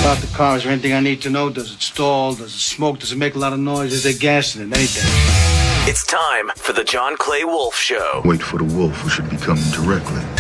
About the car, is there anything I need to know? Does it stall? Does it smoke? Does it make a lot of noise? Is there gas in it? Anything? It's time for the John Clay Wolf Show. Wait for the wolf who should be coming directly.